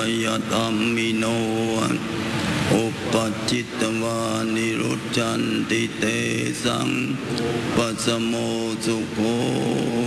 ยธัมมิโนอุปจิตตวานิรุจจันติเตสังปัสสโมสุโข